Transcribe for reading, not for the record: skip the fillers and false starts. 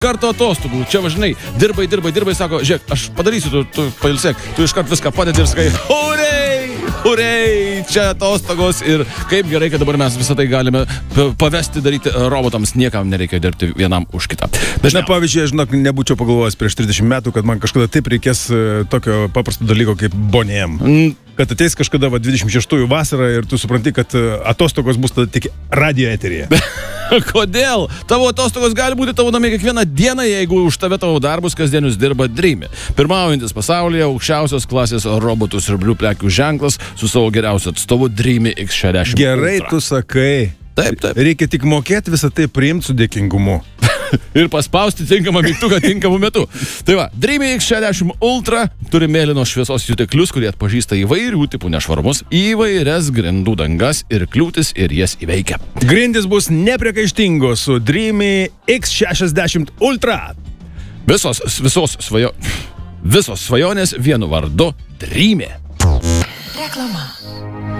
karto atostogų. Čia važinai, dirbai, sako, žiūrėk, aš padarysiu, tu pailsėk, tu iškart viską padedi ir sakai, hurei, čia atostogos ir kaip gerai, kad dabar mes visą tai galime pavesti daryti robotams, niekam nereikia dirbti vienam už kitą. Na, pavyzdžiui, aš nebūčiau pagalvojęs prieš 30 metų, kad man kažkada taip reikės tokio paprasto dalyko kaip Bonnie M. Kad ateis kažkada 26 vasarą ir tu supranti, kad atostogos bus tada tik radio eteryje. Kodėl? Tavo atostogos gali būti tavo namie kiekvieną dieną, jeigu už tave tavo darbus kasdienius dirba Dreamy. Pirmaujantis pasaulyje aukščiausios klasės robotų siurblių prekių ženklas su savo geriausiu atstovu Dreamy X60. Gerai, tu sakai. Taip. Reikia tik mokėti visą tai priimti su dėkingumu. Ir paspausti tinkamą mygtuką tinkamu metu. Tai va, Dreamy X60 Ultra turi mėlynos šviesos jutiklius, kurie atpažįsta įvairių tipų nešvarumus, įvairias grindų dangas ir kliūtis ir jas įveikia. Grindys bus nepriekaištingos su Dreamy X60 Ultra. Visos svajonės vienu vardu Dreamy. Reklama.